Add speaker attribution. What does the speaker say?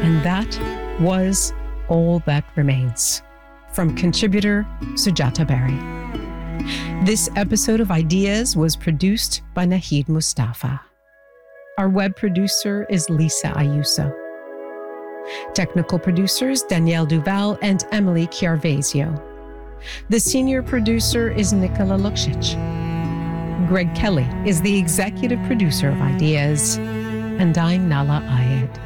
Speaker 1: And that was All That Remains, from contributor Sujata Berry. This episode of Ideas was produced by Nahid Mustafa. Our web producer is Lisa Ayuso. Technical producers Danielle Duval and Emily Chiarvesio. The senior producer is Nikola Luksic. Greg Kelly is the executive producer of Ideas, and I'm Nala Ayed.